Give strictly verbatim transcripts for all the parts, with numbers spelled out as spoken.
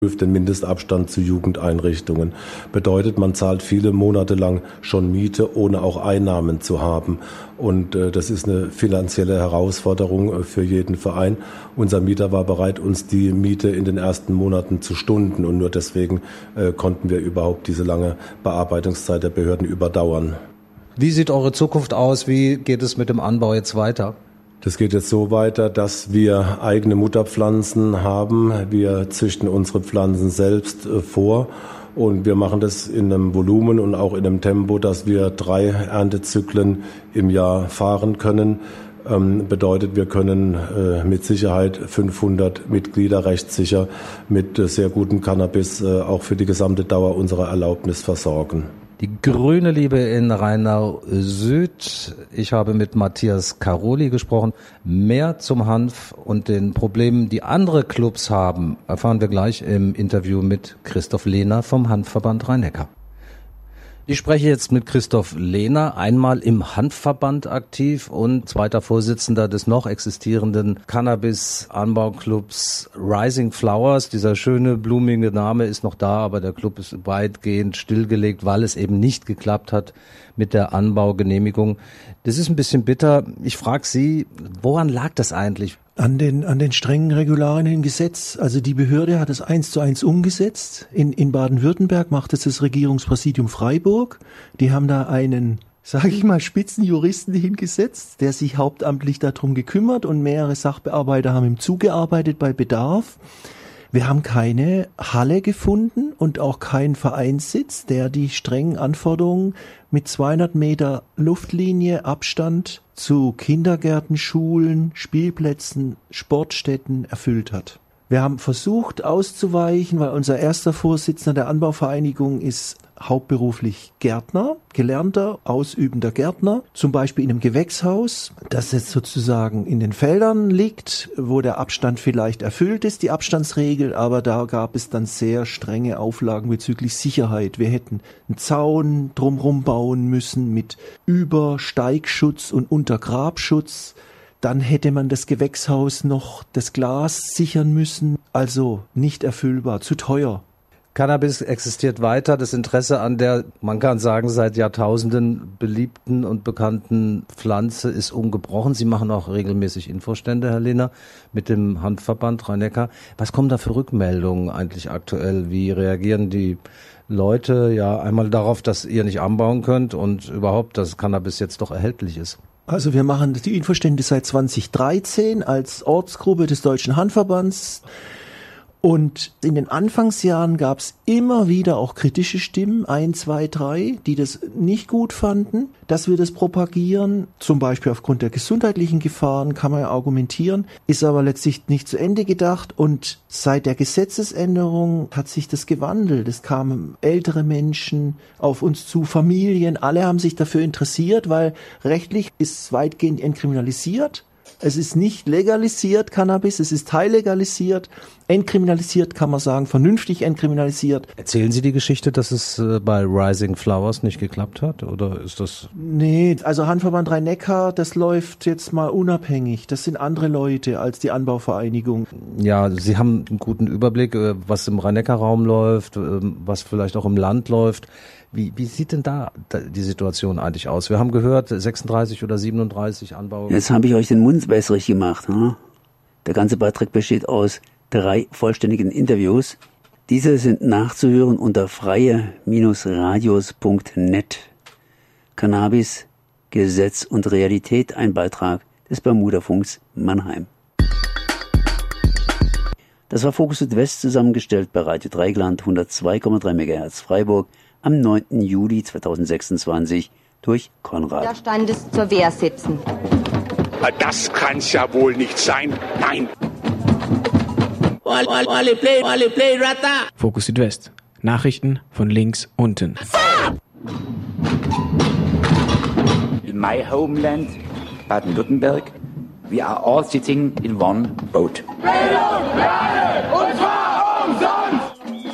den Mindestabstand zu Jugendeinrichtungen. Bedeutet, man zahlt viele Monate lang schon Miete, ohne auch Einnahmen zu haben. Und äh, das ist eine finanzielle Herausforderung äh, für jeden Verein. Unser Mieter war bereit, uns die Miete in den ersten Monaten zu stunden. Und nur deswegen äh, konnten wir überhaupt diese lange Bearbeitungszeit der Behörden überdauern. Wie sieht eure Zukunft aus? Wie geht es mit dem Anbau jetzt weiter? Das geht jetzt so weiter, dass wir eigene Mutterpflanzen haben. Wir züchten unsere Pflanzen selbst vor und wir machen das in einem Volumen und auch in einem Tempo, dass wir drei Erntezyklen im Jahr fahren können. Ähm, bedeutet, wir können äh, mit Sicherheit fünfhundert Mitglieder rechtssicher mit äh, sehr gutem Cannabis äh, auch für die gesamte Dauer unserer Erlaubnis versorgen. Die grüne Liebe in Rheinau Süd. Ich habe mit Matthias Karoli gesprochen. Mehr zum Hanf und den Problemen, die andere Clubs haben, erfahren wir gleich im Interview mit Christoph Lehner vom Hanfverband Rhein-Neckar. Ich spreche jetzt mit Christoph Lehner, einmal im Hanfverband aktiv und zweiter Vorsitzender des noch existierenden Cannabis-Anbauclubs Rising Flowers. Dieser schöne, blumige Name ist noch da, aber der Club ist weitgehend stillgelegt, weil es eben nicht geklappt hat mit der Anbaugenehmigung. Das ist ein bisschen bitter. Ich frage Sie, woran lag das eigentlich? An den, an den strengen Regularien im Gesetz. Also die Behörde hat es eins zu eins umgesetzt. In, in Baden-Württemberg macht es das Regierungspräsidium Freiburg. Die haben da einen, sage ich mal, Spitzenjuristen hingesetzt, der sich hauptamtlich darum gekümmert und mehrere Sachbearbeiter haben ihm zugearbeitet bei Bedarf. Wir haben keine Halle gefunden und auch keinen Vereinssitz, der die strengen Anforderungen mit zweihundert Meter Luftlinie Abstand zu Kindergärten, Schulen, Spielplätzen, Sportstätten erfüllt hat. Wir haben versucht auszuweichen, weil unser erster Vorsitzender der Anbauvereinigung ist hauptberuflich Gärtner, gelernter, ausübender Gärtner, zum Beispiel in einem Gewächshaus, das jetzt sozusagen in den Feldern liegt, wo der Abstand vielleicht erfüllt ist, die Abstandsregel, aber da gab es dann sehr strenge Auflagen bezüglich Sicherheit. Wir hätten einen Zaun drumherum bauen müssen mit Übersteigschutz und Untergrabschutz. Dann hätte man das Gewächshaus noch das Glas sichern müssen, also nicht erfüllbar, zu teuer. Cannabis existiert weiter. Das Interesse an der, man kann sagen, seit Jahrtausenden beliebten und bekannten Pflanze ist ungebrochen. Sie machen auch regelmäßig Infostände, Herr Lehner, mit dem Hanfverband Rhein-Neckar. Was kommen da für Rückmeldungen eigentlich aktuell? Wie reagieren die Leute ja einmal darauf, dass ihr nicht anbauen könnt und überhaupt, dass Cannabis jetzt doch erhältlich ist? Also wir machen die Infostände seit zweitausenddreizehn als Ortsgruppe des Deutschen Hanfverbands. Und in den Anfangsjahren gab es immer wieder auch kritische Stimmen, ein, zwei, drei, die das nicht gut fanden, dass wir das propagieren. Zum Beispiel aufgrund der gesundheitlichen Gefahren kann man ja argumentieren, ist aber letztlich nicht zu Ende gedacht. Und seit der Gesetzesänderung hat sich das gewandelt. Es kamen ältere Menschen auf uns zu, Familien, alle haben sich dafür interessiert, weil rechtlich ist es weitgehend entkriminalisiert. Es ist nicht legalisiert, Cannabis, es ist teillegalisiert. Entkriminalisiert kann man sagen, vernünftig entkriminalisiert. Erzählen Sie die Geschichte, dass es äh, bei Rising Flowers nicht geklappt hat? Oder ist das... Nee, also Hanfverband Rhein-Neckar, das läuft jetzt mal unabhängig. Das sind andere Leute als die Anbauvereinigung. Ja, Sie haben einen guten Überblick, äh, was im Rhein-Neckar-Raum läuft, äh, was vielleicht auch im Land läuft. Wie, wie sieht denn da die Situation eigentlich aus? Wir haben gehört, sechsunddreißig oder siebenunddreißig Anbau. Jetzt habe ich euch den Mund wässrig gemacht. Hm? Der ganze Beitrag besteht aus drei vollständigen Interviews. Diese sind nachzuhören unter freie Radios punkt net. Cannabis, Gesetz und Realität, ein Beitrag des Bermuda-Funks Mannheim. Das war Fokus Südwest, zusammengestellt bei Radio Dreigland, hundertzwei Komma drei Megahertz Freiburg, am neunten Juli zweitausendsechsundzwanzig durch Konrad. Widerstandes zur Wehr setzen. Das kann's ja wohl nicht sein. Nein. Fokus Südwest. Nachrichten von links unten. In my homeland, Baden-Württemberg, we are all sitting in one boat. Bildung für alle, und zwar umsonst!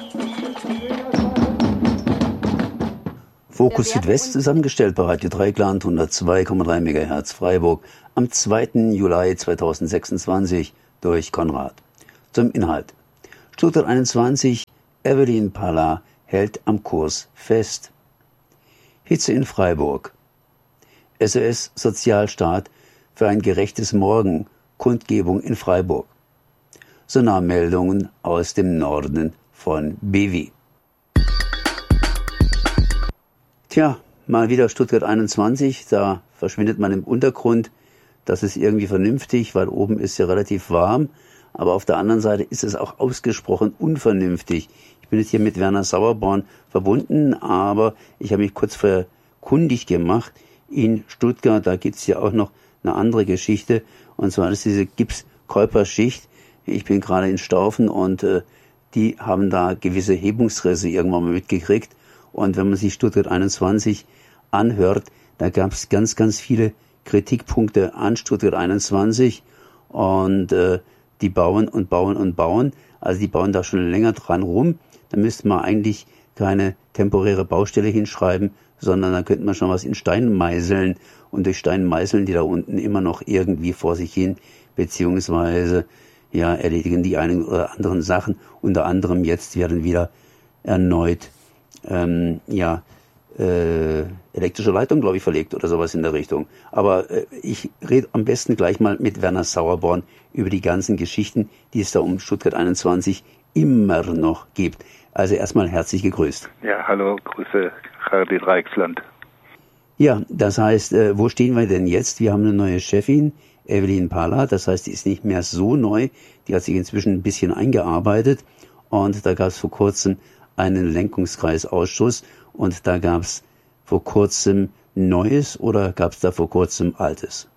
Fokus Südwest, zusammengestellt bei Radio Dreigland, hundertzwei Komma drei Megahertz Freiburg, am zweiten Juli zweitausendsechsundzwanzig durch Konrad. Zum Inhalt. Stuttgart einundzwanzig, Evelyn Palla hält am Kurs fest. Hitze in Freiburg. S O S Sozialstaat für ein gerechtes Morgen, Kundgebung in Freiburg. Sonarmeldungen aus dem Norden von B W. Tja, mal wieder Stuttgart einundzwanzig, da verschwindet man im Untergrund. Das ist irgendwie vernünftig, weil oben ist ja relativ warm. Aber auf der anderen Seite ist es auch ausgesprochen unvernünftig. Ich bin jetzt hier mit Werner Sauerborn verbunden, aber ich habe mich kurz verkundig gemacht. In Stuttgart, da gibt's ja auch noch eine andere Geschichte. Und zwar ist diese Gipskäuperschicht. Ich bin gerade in Staufen und äh, die haben da gewisse Hebungsrisse irgendwann mal mitgekriegt. Und wenn man sich Stuttgart einundzwanzig anhört, da gab's ganz, ganz viele Kritikpunkte an Stuttgart einundzwanzig. Und äh, die bauen und bauen und bauen. Also die bauen da schon länger dran rum. Da müsste man eigentlich keine temporäre Baustelle hinschreiben, sondern da könnte man schon was in Stein meißeln. Und durch Stein meißeln die da unten immer noch irgendwie vor sich hin, beziehungsweise ja, erledigen die einen oder anderen Sachen. Unter anderem jetzt werden wieder erneut ähm, ja äh, elektrische Leitung, glaube ich, verlegt oder sowas in der Richtung. Aber äh, ich rede am besten gleich mal mit Werner Sauerborn über die ganzen Geschichten, die es da um Stuttgart einundzwanzig immer noch gibt. Also erstmal herzlich gegrüßt. Ja, hallo, Grüße, Hardy Reichsland. Ja, das heißt, äh, wo stehen wir denn jetzt? Wir haben eine neue Chefin, Evelyn Palla. Das heißt, die ist nicht mehr so neu. Die hat sich inzwischen ein bisschen eingearbeitet. Und da gab es vor kurzem einen Lenkungskreisausschuss. Und da gab es vor kurzem Neues oder gab es da vor kurzem Altes?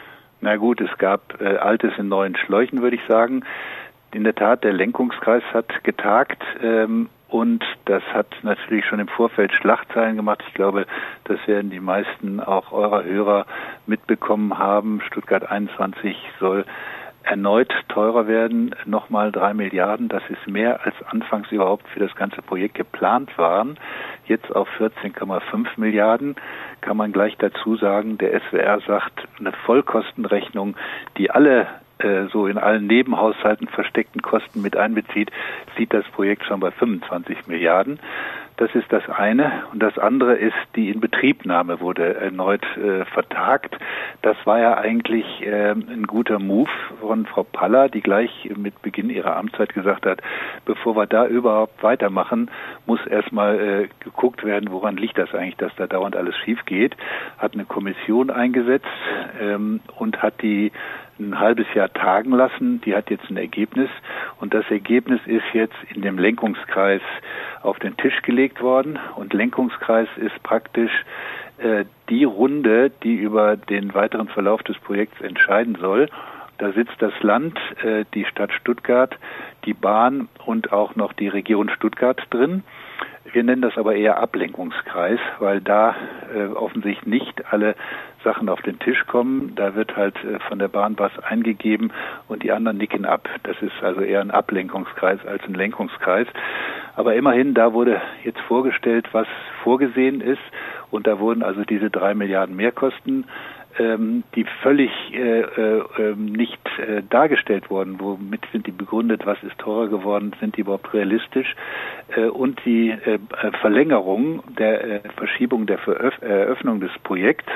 Na gut, es gab äh, Altes in neuen Schläuchen, würde ich sagen. In der Tat, der Lenkungskreis hat getagt ähm, und das hat natürlich schon im Vorfeld Schlagzeilen gemacht. Ich glaube, das werden die meisten auch eurer Hörer mitbekommen haben. Stuttgart einundzwanzig soll erneut teurer werden, nochmal drei Milliarden. Das ist mehr als anfangs überhaupt für das ganze Projekt geplant waren. Jetzt auf vierzehn Komma fünf Milliarden. Kann man gleich dazu sagen, der S W R sagt, eine Vollkostenrechnung, die alle äh, so in allen Nebenhaushalten versteckten Kosten mit einbezieht, sieht das Projekt schon bei fünfundzwanzig Milliarden. Das ist das eine. Und das andere ist, die Inbetriebnahme wurde erneut äh, vertagt. Das war ja eigentlich äh, ein guter Move von Frau Palla, die gleich mit Beginn ihrer Amtszeit gesagt hat, bevor wir da überhaupt weitermachen, muss erstmal äh, geguckt werden, woran liegt das eigentlich, dass da dauernd alles schief geht. Hat eine Kommission eingesetzt ähm, und hat die ein halbes Jahr tagen lassen. Die hat jetzt ein Ergebnis und das Ergebnis ist jetzt in dem Lenkungskreis auf den Tisch gelegt worden und Lenkungskreis ist praktisch äh, die Runde, die über den weiteren Verlauf des Projekts entscheiden soll. Da sitzt das Land, äh, die Stadt Stuttgart, die Bahn und auch noch die Region Stuttgart drin. Wir nennen das aber eher Ablenkungskreis, weil da äh, offensichtlich nicht alle Sachen auf den Tisch kommen. Da wird halt äh, von der Bahn was eingegeben und die anderen nicken ab. Das ist also eher ein Ablenkungskreis als ein Lenkungskreis. Aber immerhin, da wurde jetzt vorgestellt, was vorgesehen ist. Und da wurden also diese drei Milliarden Mehrkosten, ähm, die völlig äh, äh, nicht äh, dargestellt wurden. Womit sind die begründet? Was ist teurer geworden? Sind die überhaupt realistisch? Äh, und die äh, Verlängerung der äh, Verschiebung der Veröf- Eröffnung des Projekts.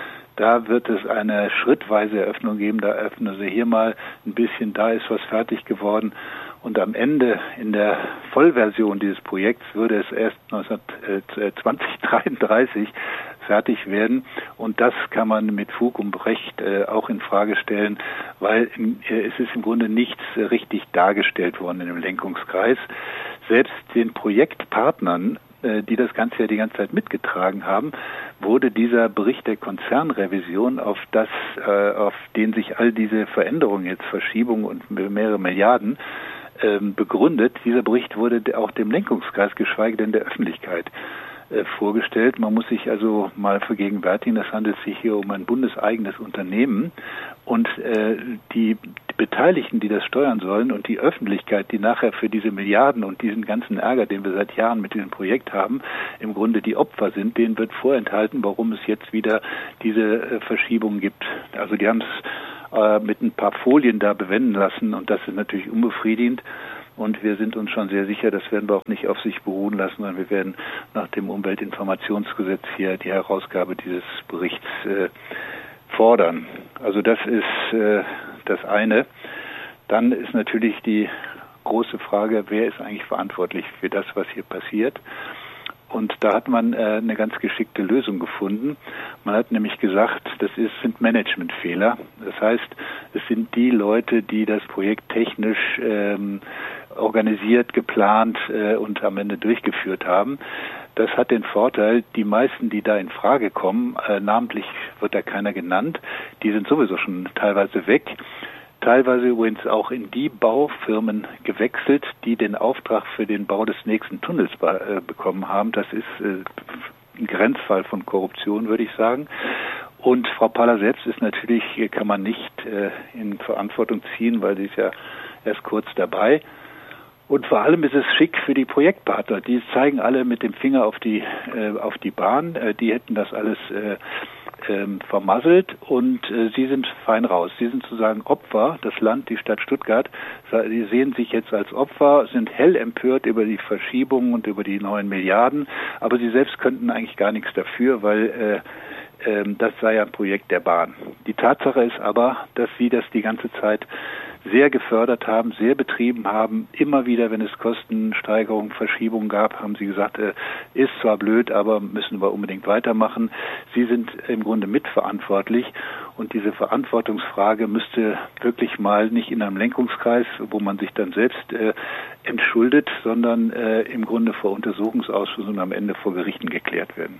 Da wird es eine schrittweise Eröffnung geben. Da öffnen sie hier mal ein bisschen, da ist was fertig geworden. Und am Ende in der Vollversion dieses Projekts würde es erst zwanzig dreiunddreißig fertig werden. Und das kann man mit Fug und Recht äh, auch in Frage stellen, weil äh, es ist im Grunde nichts äh, richtig dargestellt worden in dem Lenkungskreis. Selbst den Projektpartnern, äh, die das Ganze ja die ganze Zeit mitgetragen haben, wurde dieser Bericht der Konzernrevision, auf das, äh, auf den sich all diese Veränderungen jetzt, Verschiebungen und mehrere Milliarden ähm, begründet. Dieser Bericht wurde auch dem Lenkungskreis, geschweige denn der Öffentlichkeit, vorgestellt. Man muss sich also mal vergegenwärtigen, es handelt sich hier um ein bundeseigenes Unternehmen und äh, die, die Beteiligten, die das steuern sollen und die Öffentlichkeit, die nachher für diese Milliarden und diesen ganzen Ärger, den wir seit Jahren mit diesem Projekt haben, im Grunde die Opfer sind, denen wird vorenthalten, warum es jetzt wieder diese äh, Verschiebung gibt. Also die haben es äh, mit ein paar Folien da bewenden lassen und das ist natürlich unbefriedigend. Und wir sind uns schon sehr sicher, das werden wir auch nicht auf sich beruhen lassen, sondern wir werden nach dem Umweltinformationsgesetz hier die Herausgabe dieses Berichts äh, fordern. Also das ist äh, das eine. Dann ist natürlich die große Frage, wer ist eigentlich verantwortlich für das, was hier passiert? Und da hat man äh, eine ganz geschickte Lösung gefunden. Man hat nämlich gesagt, das ist, sind Managementfehler. Das heißt, es sind die Leute, die das Projekt technisch ähm, organisiert, geplant äh, und am Ende durchgeführt haben. Das hat den Vorteil, die meisten, die da in Frage kommen, äh, namentlich wird da keiner genannt, die sind sowieso schon teilweise weg. Teilweise übrigens auch in die Baufirmen gewechselt, die den Auftrag für den Bau des nächsten Tunnels be- äh, bekommen haben. Das ist äh, ein Grenzfall von Korruption, würde ich sagen. Und Frau Paller selbst ist natürlich, kann man nicht äh, in Verantwortung ziehen, weil sie ist ja erst kurz dabei. Und vor allem ist es schick für die Projektpartner. Die zeigen alle mit dem Finger auf die äh, auf die Bahn. Äh, die hätten das alles äh, ähm, vermasselt und äh, sie sind fein raus. Sie sind sozusagen Opfer, das Land, die Stadt Stuttgart. Sie sehen sich jetzt als Opfer, sind hell empört über die Verschiebungen und über die neuen Milliarden. Aber sie selbst könnten eigentlich gar nichts dafür, weil äh, äh, das sei ja ein Projekt der Bahn. Die Tatsache ist aber, dass sie das die ganze Zeit sehr gefördert haben, sehr betrieben haben. Immer wieder, wenn es Kostensteigerungen, Verschiebungen gab, haben sie gesagt, äh, ist zwar blöd, aber müssen wir unbedingt weitermachen. Sie sind im Grunde mitverantwortlich und diese Verantwortungsfrage müsste wirklich mal nicht in einem Lenkungskreis, wo man sich dann selbst äh, entschuldet, sondern äh, im Grunde vor Untersuchungsausschüssen und am Ende vor Gerichten geklärt werden.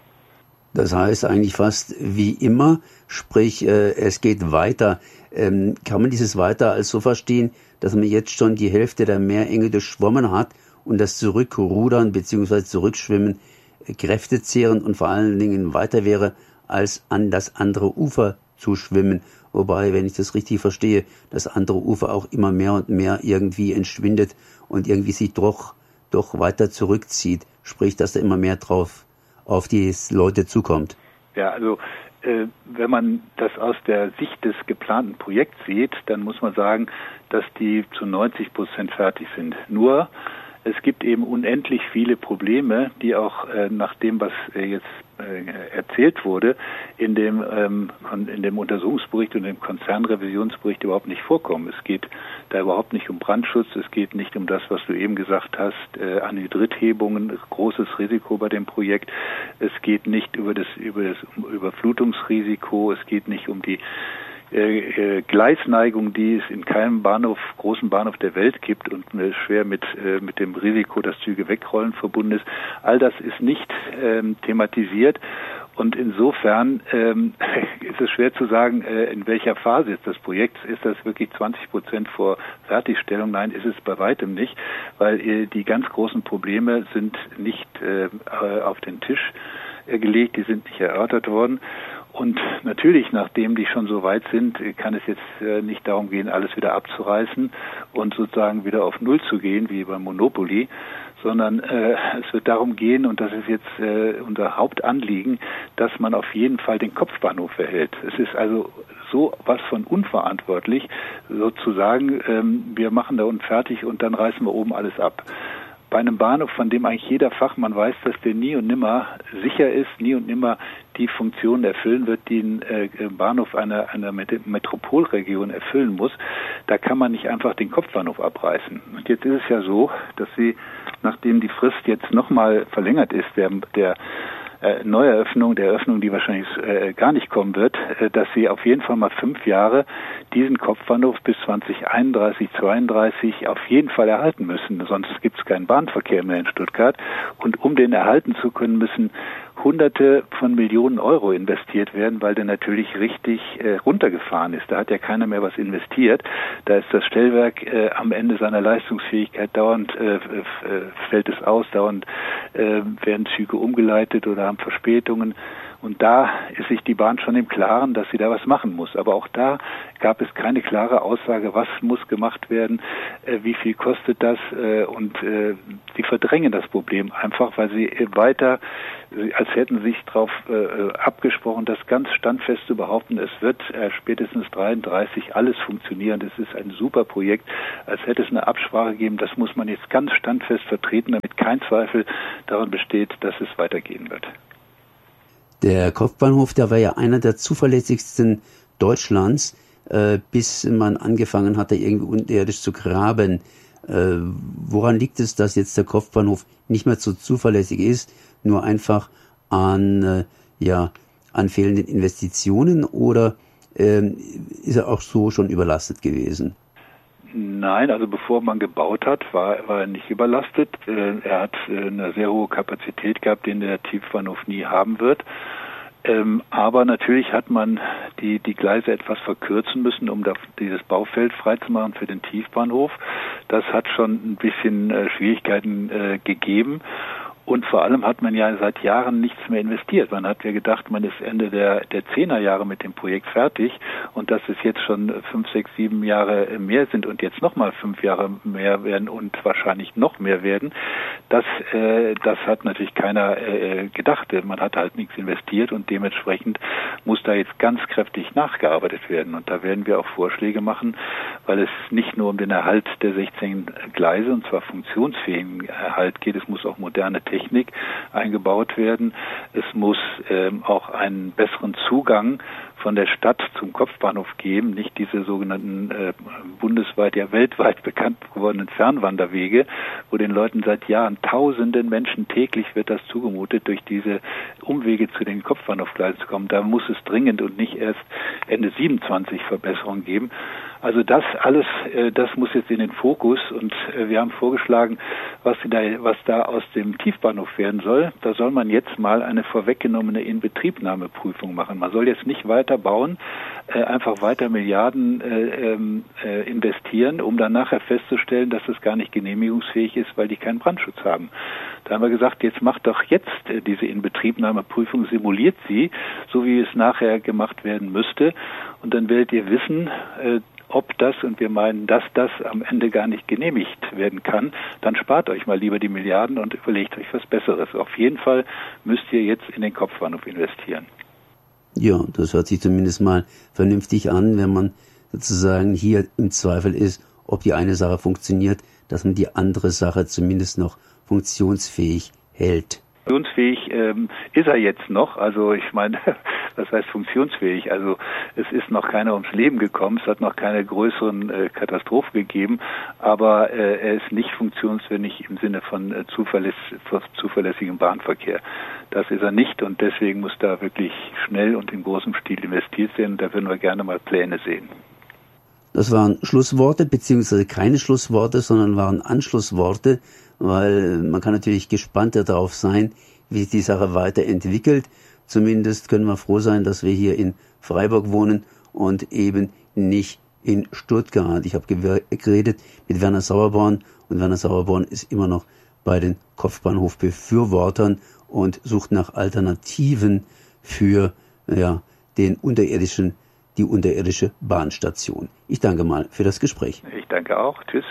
Das heißt eigentlich fast wie immer, sprich äh, es geht weiter. Ähm, kann man dieses weiter als so verstehen, dass man jetzt schon die Hälfte der Meerenge durchschwommen hat und das Zurückrudern bzw. Zurückschwimmen äh, kräftezehrend und vor allen Dingen weiter wäre, als an das andere Ufer zu schwimmen. Wobei, wenn ich das richtig verstehe, das andere Ufer auch immer mehr und mehr irgendwie entschwindet und irgendwie sich doch, doch weiter zurückzieht. Sprich, dass da immer mehr drauf auf die Leute zukommt. Ja, also äh, wenn man das aus der Sicht des geplanten Projekts sieht, dann muss man sagen, dass die zu neunzig Prozent fertig sind. Nur es gibt eben unendlich viele Probleme, die auch äh, nach dem, was äh, jetzt äh, erzählt wurde, in dem ähm, in dem Untersuchungsbericht und dem Konzernrevisionsbericht überhaupt nicht vorkommen. Es geht da überhaupt nicht um Brandschutz, es geht nicht um das, was du eben gesagt hast, äh, Anhydrithebungen, großes Risiko bei dem Projekt. Es geht nicht über das über das Überflutungsrisiko, es geht nicht um die Äh, äh, Gleisneigung, die es in keinem Bahnhof, großen Bahnhof der Welt gibt und äh, schwer mit äh, mit dem Risiko, dass Züge wegrollen, verbunden ist. All das ist nicht ähm, thematisiert und insofern ähm, ist es schwer zu sagen, äh, in welcher Phase ist das Projekt. Ist das wirklich zwanzig Prozent vor Fertigstellung? Nein, ist es bei weitem nicht, weil äh, die ganz großen Probleme sind nicht äh, auf den Tisch äh, gelegt, die sind nicht erörtert worden. Und natürlich, nachdem die schon so weit sind, kann es jetzt äh, nicht darum gehen, alles wieder abzureißen und sozusagen wieder auf Null zu gehen, wie beim Monopoly, sondern äh, es wird darum gehen, und das ist jetzt äh, unser Hauptanliegen, dass man auf jeden Fall den Kopfbahnhof erhält. Es ist also so was von unverantwortlich, sozusagen, ähm, wir machen da unten fertig und dann reißen wir oben alles ab. Bei einem Bahnhof, von dem eigentlich jeder Fachmann weiß, dass der nie und nimmer sicher ist, nie und nimmer die Funktion erfüllen wird, die ein äh, Bahnhof einer, einer Metropolregion erfüllen muss, da kann man nicht einfach den Kopfbahnhof abreißen. Und jetzt ist es ja so, dass sie, nachdem die Frist jetzt nochmal verlängert ist, der, der äh, Neueröffnung, der Eröffnung, die wahrscheinlich äh, gar nicht kommen wird, äh, dass sie auf jeden Fall mal fünf Jahre diesen Kopfbahnhof bis zwanzig einunddreißig, zweiunddreißig auf jeden Fall erhalten müssen. Sonst gibt es keinen Bahnverkehr mehr in Stuttgart. Und um den erhalten zu können, müssen Hunderte von Millionen Euro investiert werden, weil der natürlich richtig äh, runtergefahren ist. Da hat ja keiner mehr was investiert. Da ist das Stellwerk äh, am Ende seiner Leistungsfähigkeit, dauernd äh, äh, fällt es aus, dauernd äh, werden Züge umgeleitet oder haben Verspätungen. Und da ist sich die Bahn schon im Klaren, dass sie da was machen muss. Aber auch da gab es keine klare Aussage, was muss gemacht werden, äh, wie viel kostet das. Äh, und äh, sie verdrängen das Problem einfach, weil sie weiter, als hätten sie sich darauf äh, abgesprochen, das ganz standfest zu behaupten, es wird äh, spätestens dreiunddreißig alles funktionieren. Das ist ein super Projekt, als hätte es eine Absprache gegeben. Das muss man jetzt ganz standfest vertreten, damit kein Zweifel daran besteht, dass es weitergehen wird. Der Kopfbahnhof, der war ja einer der zuverlässigsten Deutschlands, äh, bis man angefangen hatte, irgendwie unterirdisch zu graben. Äh, woran liegt es, dass jetzt der Kopfbahnhof nicht mehr so zuverlässig ist? Nur einfach an, äh, ja, an fehlenden Investitionen, oder äh, ist er auch so schon überlastet gewesen? Nein, also bevor man gebaut hat, war, war er nicht überlastet. Äh, er hat äh, eine sehr hohe Kapazität gehabt, den der Tiefbahnhof nie haben wird. Ähm, aber natürlich hat man die, die Gleise etwas verkürzen müssen, um da, dieses Baufeld freizumachen für den Tiefbahnhof. Das hat schon ein bisschen äh, Schwierigkeiten äh, gegeben. Und vor allem hat man ja seit Jahren nichts mehr investiert. Man hat ja gedacht, man ist Ende der, der Zehnerjahre mit dem Projekt fertig, und dass es jetzt schon fünf, sechs, sieben Jahre mehr sind und jetzt nochmal fünf Jahre mehr werden und wahrscheinlich noch mehr werden, das, äh, das hat natürlich keiner äh, gedacht. Man hat halt nichts investiert, und dementsprechend muss da jetzt ganz kräftig nachgearbeitet werden. Und da werden wir auch Vorschläge machen, weil es nicht nur um den Erhalt der sechzehn Gleise, und zwar funktionsfähigen Erhalt geht, es muss auch moderne Technik eingebaut werden. Es muss ähm, auch einen besseren Zugang von der Stadt zum Kopfbahnhof geben, nicht diese sogenannten äh, bundesweit, ja weltweit bekannt gewordenen Fernwanderwege, wo den Leuten seit Jahren, tausenden Menschen täglich wird das zugemutet, durch diese Umwege zu den Kopfbahnhofgleisen zu kommen. Da muss es dringend und nicht erst Ende siebenundzwanzig Verbesserungen geben. Also das alles, äh, das muss jetzt in den Fokus, und äh, wir haben vorgeschlagen, was da, was da aus dem Tiefbahnhof werden soll. Da soll man jetzt mal eine vorweggenommene Inbetriebnahmeprüfung machen. Man soll jetzt nicht weiter bauen, äh, einfach weiter Milliarden äh, äh, investieren, um dann nachher festzustellen, dass es gar nicht genehmigungsfähig ist, weil die keinen Brandschutz haben. Da haben wir gesagt, jetzt macht doch jetzt äh, diese Inbetriebnahmeprüfung, simuliert sie, so wie es nachher gemacht werden müsste, und dann werdet ihr wissen, äh, ob das, und wir meinen, dass das am Ende gar nicht genehmigt werden kann, dann spart euch mal lieber die Milliarden und überlegt euch was Besseres. Auf jeden Fall müsst ihr jetzt in den Kopfbahnhof investieren. Ja, das hört sich zumindest mal vernünftig an, wenn man sozusagen hier im Zweifel ist, ob die eine Sache funktioniert, dass man die andere Sache zumindest noch funktionsfähig hält. Funktionsfähig ähm, ist er jetzt noch, also ich meine, was heißt funktionsfähig? Also es ist noch keiner ums Leben gekommen, es hat noch keine größeren äh, Katastrophen gegeben, aber äh, er ist nicht funktionsfähig im Sinne von äh, zuverläss zuverlässigem Bahnverkehr. Das ist er nicht, und deswegen muss da wirklich schnell und in großem Stil investiert werden. Da würden wir gerne mal Pläne sehen. Das waren Schlussworte, beziehungsweise keine Schlussworte, sondern waren Anschlussworte, weil man kann natürlich gespannter darauf sein, wie sich die Sache weiterentwickelt. Zumindest können wir froh sein, dass wir hier in Freiburg wohnen und eben nicht in Stuttgart. Ich habe geredet mit Werner Sauerborn, und Werner Sauerborn ist immer noch bei den Kopfbahnhofbefürwortern und sucht nach Alternativen für ja, den unterirdischen, die unterirdische Bahnstation. Ich danke mal für das Gespräch. Ich danke auch. Tschüss.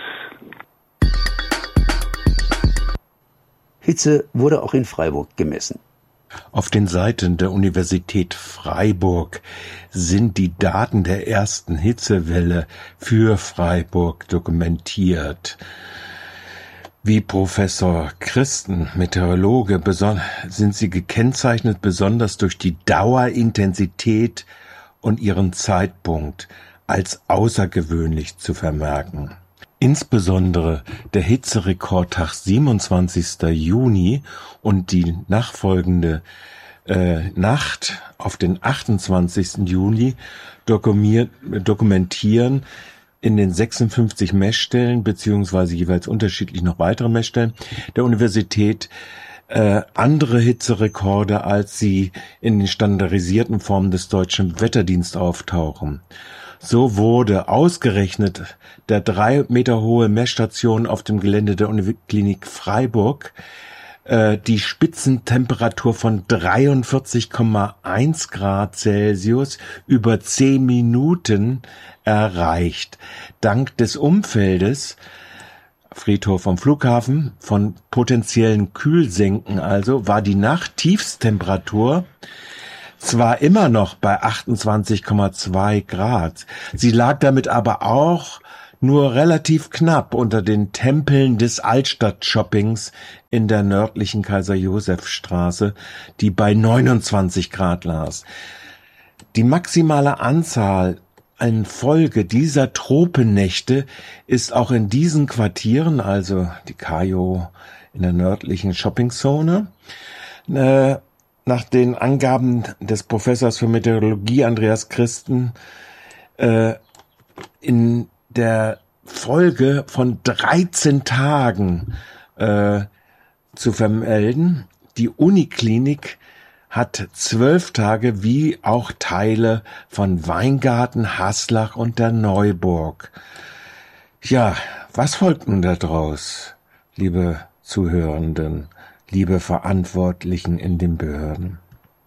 Hitze wurde auch in Freiburg gemessen. Auf den Seiten der Universität Freiburg sind die Daten der ersten Hitzewelle für Freiburg dokumentiert. Wie Professor Christen, Meteorologe, sind sie gekennzeichnet besonders durch die Dauer, Intensität und ihren Zeitpunkt als außergewöhnlich zu vermerken. Insbesondere der Hitzerekordtag siebenundzwanzigster Juni und die nachfolgende äh, Nacht auf den achtundzwanzigsten Juli dokumentieren in den sechsundfünfzig Messstellen beziehungsweise jeweils unterschiedlich noch weitere Messstellen der Universität äh, andere Hitzerekorde, als sie in den standardisierten Formen des Deutschen Wetterdienstes auftauchen. So wurde ausgerechnet der drei Meter hohe Messstation auf dem Gelände der Uniklinik Freiburg äh, die Spitzentemperatur von dreiundvierzig Komma eins Grad Celsius über zehn Minuten erreicht. Dank des Umfeldes, Friedhof vom Flughafen, von potenziellen Kühlsenken also, war die Nachttiefstemperatur zwar immer noch bei achtundzwanzig Komma zwei Grad, sie lag damit aber auch nur relativ knapp unter den Tempeln des Altstadt-Shoppings in der nördlichen Kaiser-Josef-Straße, die bei neunundzwanzig Grad las. Die maximale Anzahl in Folge dieser Tropennächte ist auch in diesen Quartieren, also die Kajo in der nördlichen Shoppingzone, äh, nach den Angaben des Professors für Meteorologie Andreas Christen äh, in der Folge von dreizehn Tagen äh, zu vermelden. Die Uniklinik hat zwölf Tage wie auch Teile von Weingarten, Haslach und der Neuburg. Ja, was folgt nun daraus, liebe Zuhörenden, liebe Verantwortlichen in den Behörden?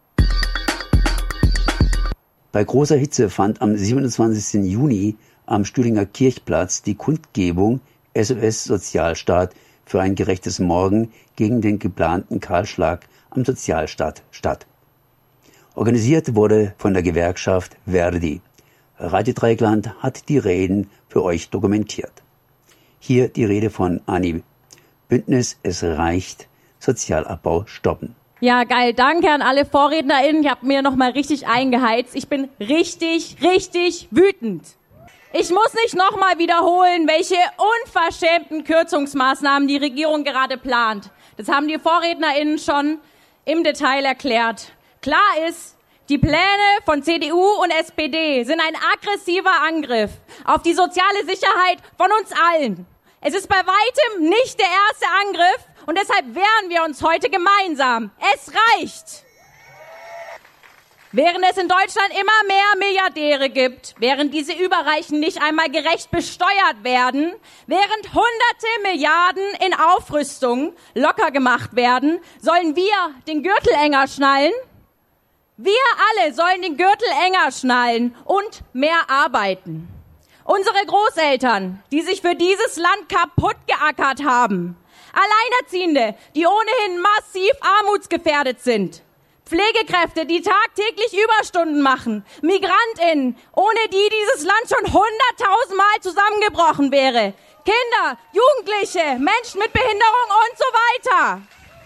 Bei großer Hitze fand am siebenundzwanzigsten Juni am Stühlinger Kirchplatz die Kundgebung S O S Sozialstaat für ein gerechtes Morgen gegen den geplanten Kahlschlag am Sozialstaat statt. Organisiert wurde von der Gewerkschaft Verdi. Radio Dreieckland hat die Reden für euch dokumentiert. Hier die Rede von Anni. Bündnis Es reicht, Sozialabbau stoppen. Ja, geil. Danke an alle VorrednerInnen. Ich habe mir noch mal richtig eingeheizt. Ich bin richtig, richtig wütend. Ich muss nicht nochmal wiederholen, welche unverschämten Kürzungsmaßnahmen die Regierung gerade plant. Das haben die VorrednerInnen schon im Detail erklärt. Klar ist, die Pläne von C D U und S P D sind ein aggressiver Angriff auf die soziale Sicherheit von uns allen. Es ist bei weitem nicht der erste Angriff und deshalb wehren wir uns heute gemeinsam. Es reicht! Während es in Deutschland immer mehr Milliardäre gibt, während diese Überreichen nicht einmal gerecht besteuert werden, während hunderte Milliarden in Aufrüstung locker gemacht werden, sollen wir den Gürtel enger schnallen? Wir alle sollen den Gürtel enger schnallen und mehr arbeiten. Unsere Großeltern, die sich für dieses Land kaputt geackert haben, Alleinerziehende, die ohnehin massiv armutsgefährdet sind, Pflegekräfte, die tagtäglich Überstunden machen, MigrantInnen, ohne die dieses Land schon hunderttausendmal zusammengebrochen wäre, Kinder, Jugendliche, Menschen mit Behinderung und so weiter.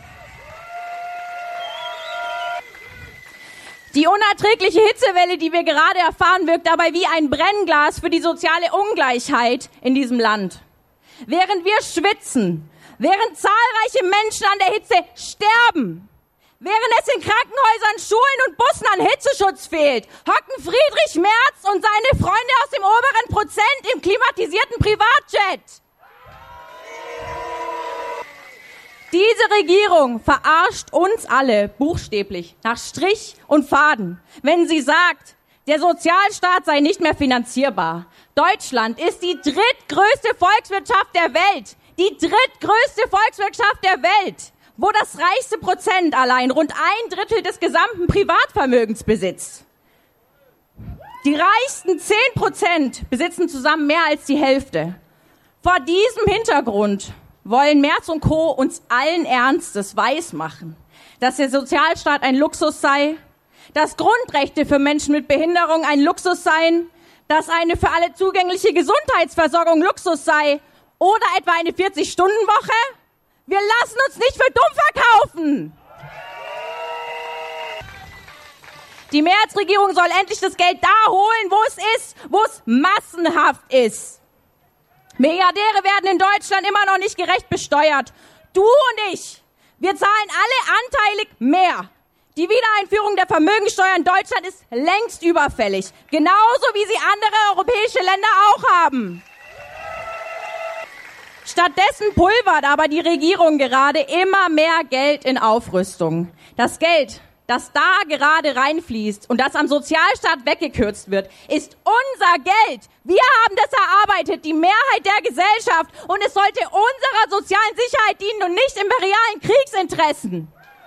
Die unerträgliche Hitzewelle, die wir gerade erfahren, wirkt dabei wie ein Brennglas für die soziale Ungleichheit in diesem Land. Während wir schwitzen, während zahlreiche Menschen an der Hitze sterben, während es in Krankenhäusern, Schulen und Bussen an Hitzeschutz fehlt, hocken Friedrich Merz und seine Freunde aus dem oberen Prozent im klimatisierten Privatjet. Diese Regierung verarscht uns alle buchstäblich nach Strich und Faden, wenn sie sagt, der Sozialstaat sei nicht mehr finanzierbar. Deutschland ist die drittgrößte Volkswirtschaft der Welt. Die drittgrößte Volkswirtschaft der Welt, wo das reichste Prozent allein rund ein Drittel des gesamten Privatvermögens besitzt. Die reichsten zehn Prozent besitzen zusammen mehr als die Hälfte. Vor diesem Hintergrund wollen Merz und Co. uns allen Ernstes weismachen, dass der Sozialstaat ein Luxus sei, dass Grundrechte für Menschen mit Behinderung ein Luxus seien, dass eine für alle zugängliche Gesundheitsversorgung Luxus sei oder etwa eine vierzig-Stunden-Woche. Wir lassen uns nicht für dumm verkaufen. Die Merz-Regierung soll endlich das Geld da holen, wo es ist, wo es massenhaft ist. Milliardäre werden in Deutschland immer noch nicht gerecht besteuert. Du und ich, wir zahlen alle anteilig mehr. Die Wiedereinführung der Vermögensteuer in Deutschland ist längst überfällig. Genauso wie sie andere europäische Länder auch haben. Stattdessen pulvert aber die Regierung gerade immer mehr Geld in Aufrüstung. Das Geld, das da gerade reinfließt und das am Sozialstaat weggekürzt wird, ist unser Geld. Wir haben das erarbeitet, die Mehrheit der Gesellschaft, und es sollte unserer sozialen Sicherheit dienen und nicht imperialen Kriegsinteressen.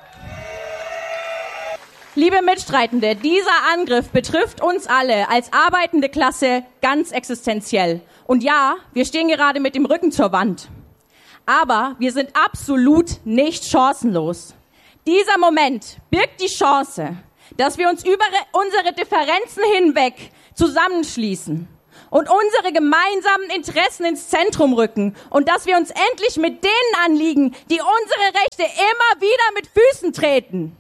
Liebe Mitstreitende, dieser Angriff betrifft uns alle als arbeitende Klasse ganz existenziell. Und ja, wir stehen gerade mit dem Rücken zur Wand. Aber wir sind absolut nicht chancenlos. Dieser Moment birgt die Chance, dass wir uns über unsere Differenzen hinweg zusammenschließen und unsere gemeinsamen Interessen ins Zentrum rücken und dass wir uns endlich mit denen anliegen, die unsere Rechte immer wieder mit Füßen treten.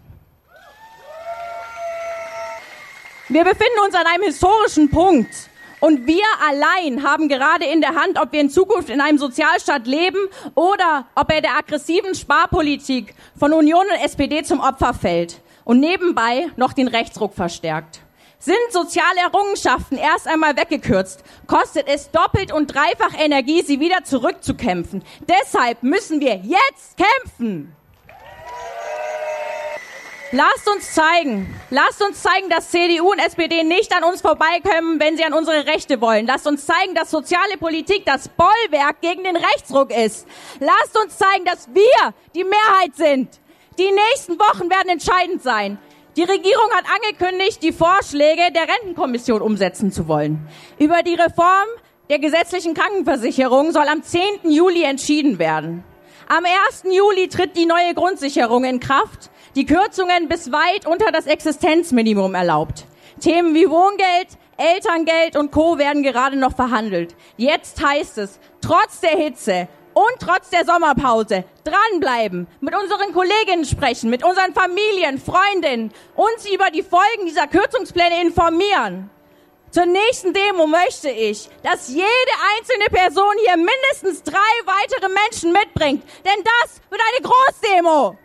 Wir befinden uns an einem historischen Punkt. Und wir allein haben gerade in der Hand, ob wir in Zukunft in einem Sozialstaat leben oder ob er der aggressiven Sparpolitik von Union und S P D zum Opfer fällt und nebenbei noch den Rechtsruck verstärkt. Sind soziale Errungenschaften erst einmal weggekürzt, kostet es doppelt und dreifach Energie, sie wieder zurückzukämpfen. Deshalb müssen wir jetzt kämpfen. Lasst uns zeigen, lasst uns zeigen, dass C D U und S P D nicht an uns vorbeikommen, wenn sie an unsere Rechte wollen. Lasst uns zeigen, dass soziale Politik das Bollwerk gegen den Rechtsruck ist. Lasst uns zeigen, dass wir die Mehrheit sind. Die nächsten Wochen werden entscheidend sein. Die Regierung hat angekündigt, die Vorschläge der Rentenkommission umsetzen zu wollen. Über die Reform der gesetzlichen Krankenversicherung soll am zehnten Juli entschieden werden. Am ersten Juli tritt die neue Grundsicherung in Kraft. Die Kürzungen bis weit unter das Existenzminimum erlaubt. Themen wie Wohngeld, Elterngeld und Co. werden gerade noch verhandelt. Jetzt heißt es, trotz der Hitze und trotz der Sommerpause dranbleiben, mit unseren Kolleginnen sprechen, mit unseren Familien, Freundinnen, uns über die Folgen dieser Kürzungspläne informieren. Zur nächsten Demo möchte ich, dass jede einzelne Person hier mindestens drei weitere Menschen mitbringt, denn das wird eine Großdemo.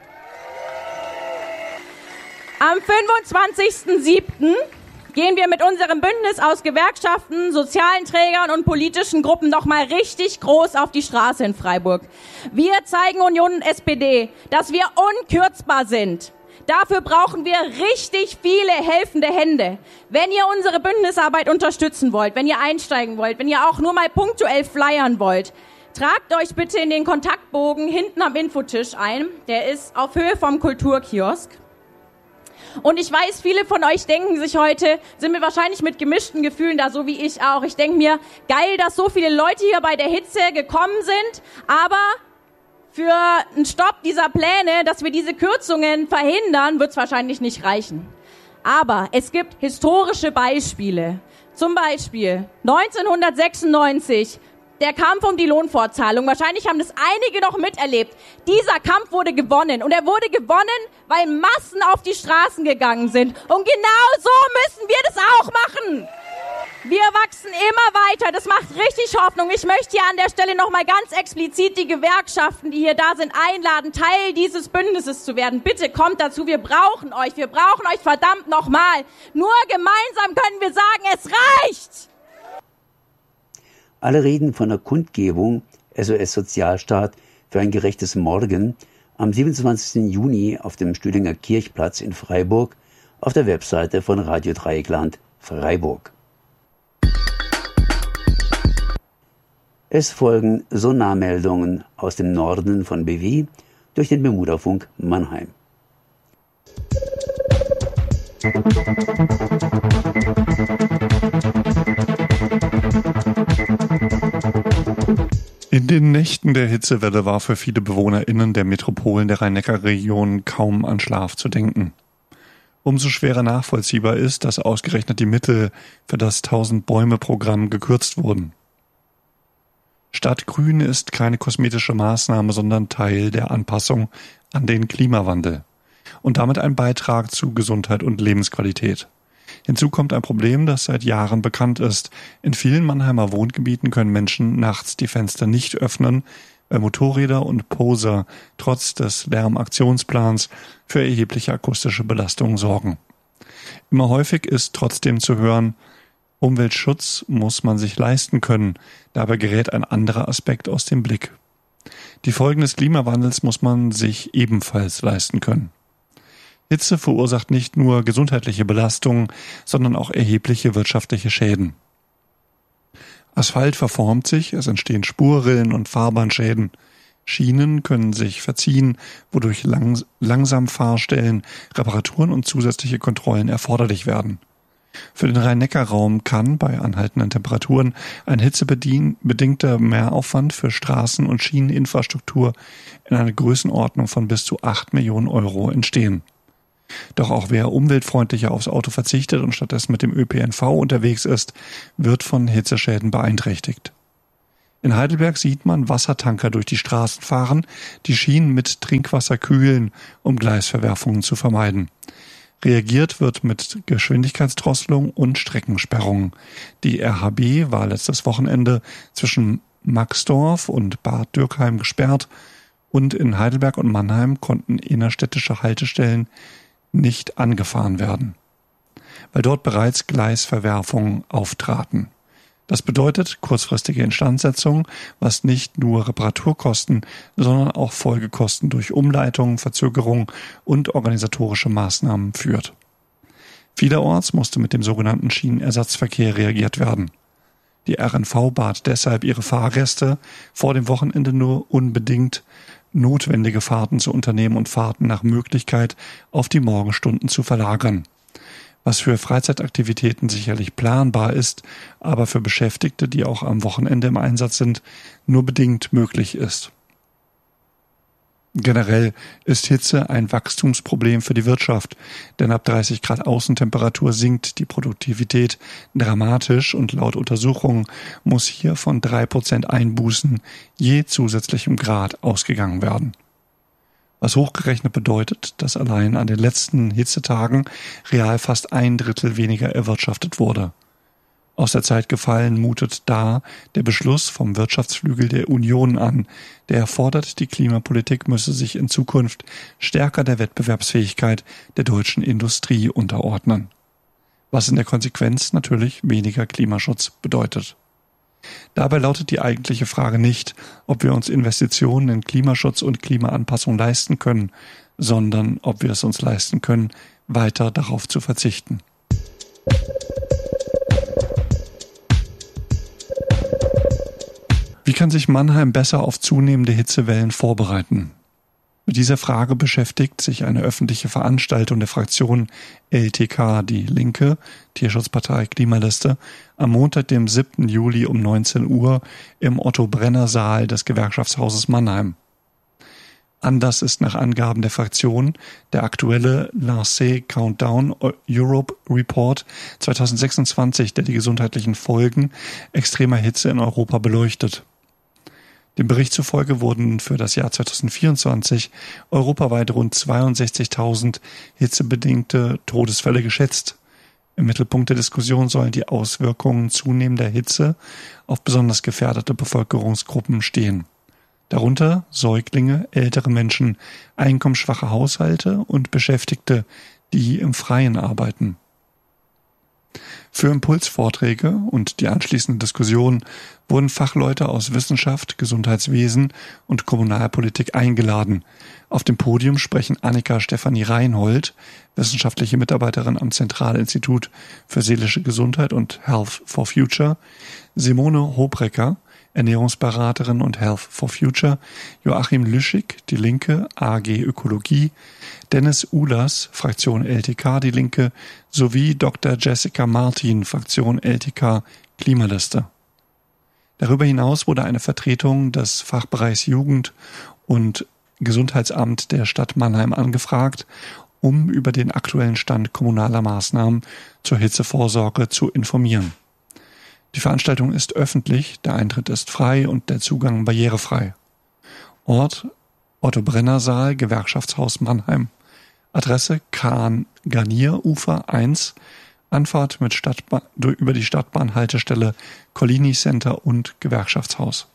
Am fünfundzwanzigsten siebten gehen wir mit unserem Bündnis aus Gewerkschaften, sozialen Trägern und politischen Gruppen nochmal richtig groß auf die Straße in Freiburg. Wir zeigen Union und S P D, dass wir unkürzbar sind. Dafür brauchen wir richtig viele helfende Hände. Wenn ihr unsere Bündnisarbeit unterstützen wollt, wenn ihr einsteigen wollt, wenn ihr auch nur mal punktuell flyern wollt, tragt euch bitte in den Kontaktbogen hinten am Infotisch ein. Der ist auf Höhe vom Kulturkiosk. Und ich weiß, viele von euch denken sich heute, sind mir wahrscheinlich mit gemischten Gefühlen da, so wie ich auch. Ich denke mir, geil, dass so viele Leute hier bei der Hitze gekommen sind, aber für einen Stopp dieser Pläne, dass wir diese Kürzungen verhindern, wird es wahrscheinlich nicht reichen. Aber es gibt historische Beispiele. Zum Beispiel neunzehnhundertsechsundneunzig, der Kampf um die Lohnfortzahlung. Wahrscheinlich haben das einige noch miterlebt. Dieser Kampf wurde gewonnen. Und er wurde gewonnen, weil Massen auf die Straßen gegangen sind. Und genau so müssen wir das auch machen. Wir wachsen immer weiter. Das macht richtig Hoffnung. Ich möchte hier an der Stelle nochmal ganz explizit die Gewerkschaften, die hier da sind, einladen, Teil dieses Bündnisses zu werden. Bitte kommt dazu. Wir brauchen euch. Wir brauchen euch verdammt nochmal. Nur gemeinsam können wir sagen, es reicht. Alle reden von der Kundgebung S O S Sozialstaat für ein gerechtes Morgen am siebenundzwanzigsten Juni auf dem Stühlinger Kirchplatz in Freiburg auf der Webseite von Radio Dreieckland Freiburg. Es folgen Sonarmeldungen aus dem Norden von B W durch den Bermudafunk Mannheim. In den Nächten der Hitzewelle war für viele BewohnerInnen der Metropolen der Rhein-Neckar-Region kaum an Schlaf zu denken. Umso schwerer nachvollziehbar ist, dass ausgerechnet die Mittel für das tausend-Bäume-Programm gekürzt wurden. Stadtgrün ist keine kosmetische Maßnahme, sondern Teil der Anpassung an den Klimawandel und damit ein Beitrag zu Gesundheit und Lebensqualität. Hinzu kommt ein Problem, das seit Jahren bekannt ist. In vielen Mannheimer Wohngebieten können Menschen nachts die Fenster nicht öffnen, weil Motorräder und Poser trotz des Lärmaktionsplans für erhebliche akustische Belastungen sorgen. Immer häufig ist trotzdem zu hören, Umweltschutz muss man sich leisten können, dabei gerät ein anderer Aspekt aus dem Blick. Die Folgen des Klimawandels muss man sich ebenfalls leisten können. Hitze verursacht nicht nur gesundheitliche Belastungen, sondern auch erhebliche wirtschaftliche Schäden. Asphalt verformt sich, es entstehen Spurrillen und Fahrbahnschäden. Schienen können sich verziehen, wodurch lang, Langsamfahrstellen, Reparaturen und zusätzliche Kontrollen erforderlich werden. Für den Rhein-Neckar-Raum kann bei anhaltenden Temperaturen ein hitzebedingter Mehraufwand für Straßen- und Schieneninfrastruktur in einer Größenordnung von bis zu acht Millionen Euro entstehen. Doch auch wer umweltfreundlicher aufs Auto verzichtet und stattdessen mit dem Ö P N V unterwegs ist, wird von Hitzeschäden beeinträchtigt. In Heidelberg sieht man Wassertanker durch die Straßen fahren, die Schienen mit Trinkwasser kühlen, um Gleisverwerfungen zu vermeiden. Reagiert wird mit Geschwindigkeitsdrosselung und Streckensperrungen. Die R H B war letztes Wochenende zwischen Maxdorf und Bad Dürkheim gesperrt und in Heidelberg und Mannheim konnten innerstädtische Haltestellen nicht angefahren werden, weil dort bereits Gleisverwerfungen auftraten. Das bedeutet kurzfristige Instandsetzung, was nicht nur Reparaturkosten, sondern auch Folgekosten durch Umleitungen, Verzögerungen und organisatorische Maßnahmen führt. Vielerorts musste mit dem sogenannten Schienenersatzverkehr reagiert werden. Die R N V bat deshalb ihre Fahrgäste, vor dem Wochenende nur unbedingt notwendige Fahrten zu unternehmen und Fahrten nach Möglichkeit auf die Morgenstunden zu verlagern. Was für Freizeitaktivitäten sicherlich planbar ist, aber für Beschäftigte, die auch am Wochenende im Einsatz sind, nur bedingt möglich ist. Generell ist Hitze ein Wachstumsproblem für die Wirtschaft, denn ab dreißig Grad Außentemperatur sinkt die Produktivität dramatisch und laut Untersuchungen muss hier von drei Prozent Einbußen je zusätzlichem Grad ausgegangen werden. Was hochgerechnet bedeutet, dass allein an den letzten Hitzetagen real fast ein Drittel weniger erwirtschaftet wurde. Aus der Zeit gefallen mutet da der Beschluss vom Wirtschaftsflügel der Union an, der fordert, die Klimapolitik müsse sich in Zukunft stärker der Wettbewerbsfähigkeit der deutschen Industrie unterordnen. Was in der Konsequenz natürlich weniger Klimaschutz bedeutet. Dabei lautet die eigentliche Frage nicht, ob wir uns Investitionen in Klimaschutz und Klimaanpassung leisten können, sondern ob wir es uns leisten können, weiter darauf zu verzichten. Wie kann sich Mannheim besser auf zunehmende Hitzewellen vorbereiten? Mit dieser Frage beschäftigt sich eine öffentliche Veranstaltung der Fraktion L T K, die Linke, Tierschutzpartei Klimaliste, am Montag, dem siebten Juli um neunzehn Uhr im Otto-Brenner-Saal des Gewerkschaftshauses Mannheim. Anlass ist nach Angaben der Fraktion der aktuelle Lancet Countdown Europe Report zweitausendsechsundzwanzig, der die gesundheitlichen Folgen extremer Hitze in Europa beleuchtet. Dem Bericht zufolge wurden für das Jahr zweitausendvierundzwanzig europaweit rund zweiundsechzigtausend hitzebedingte Todesfälle geschätzt. Im Mittelpunkt der Diskussion sollen die Auswirkungen zunehmender Hitze auf besonders gefährdete Bevölkerungsgruppen stehen. Darunter Säuglinge, ältere Menschen, einkommensschwache Haushalte und Beschäftigte, die im Freien arbeiten. Für Impulsvorträge und die anschließende Diskussion wurden Fachleute aus Wissenschaft, Gesundheitswesen und Kommunalpolitik eingeladen. Auf dem Podium sprechen Annika Stefanie Reinhold, wissenschaftliche Mitarbeiterin am Zentralinstitut für seelische Gesundheit und Health for Future, Simone Hobrecker, Ernährungsberaterin und Health for Future, Joachim Lüschig, die Linke, A G Ökologie, Dennis Uhlers, Fraktion L T K, die Linke, sowie Doktor Jessica Martin, Fraktion L T K, Klimaliste. Darüber hinaus wurde eine Vertretung des Fachbereichs Jugend und Gesundheitsamt der Stadt Mannheim angefragt, um über den aktuellen Stand kommunaler Maßnahmen zur Hitzevorsorge zu informieren. Die Veranstaltung ist öffentlich, der Eintritt ist frei und der Zugang barrierefrei. Ort Otto-Brenner-Saal, Gewerkschaftshaus Mannheim. Adresse Kahn-Garnier-Ufer eins, Anfahrt mit Stadtbahn, über die Stadtbahnhaltestelle Collini Center und Gewerkschaftshaus.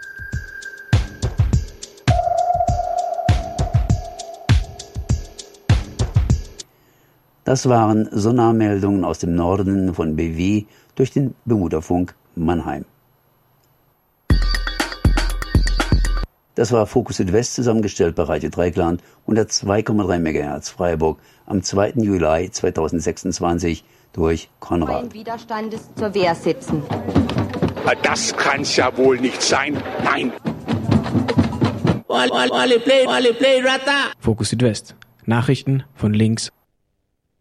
Das waren Sonarmeldungen aus dem Norden von B W durch den Bermuderfunk Mannheim. Das war Fokus Südwest, zusammengestellt bei Radio Dreikland, hundertzwei Komma drei Megahertz Freiburg, am zweiten Juli zweitausendsechsundzwanzig durch Konrad. Freien Widerstandes zur Wehr setzen. Das kann's ja wohl nicht sein. Nein. Fokus Südwest. Nachrichten von links